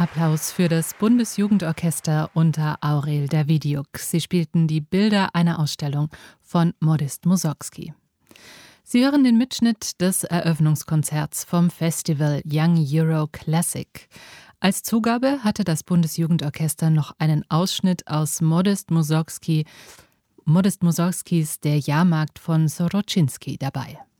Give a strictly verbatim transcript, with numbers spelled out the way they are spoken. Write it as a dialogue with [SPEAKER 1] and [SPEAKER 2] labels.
[SPEAKER 1] Applaus für das Bundesjugendorchester unter Aurel Davidiuk. Sie spielten die Bilder einer Ausstellung von Modest Mussorgsky. Sie hören den Mitschnitt des Eröffnungskonzerts vom Festival Young Euro Classic. Als Zugabe hatte das Bundesjugendorchester noch einen Ausschnitt aus Modest Mussorgsky, Modest Mussorgskys Der Jahrmarkt von Soroczyński dabei.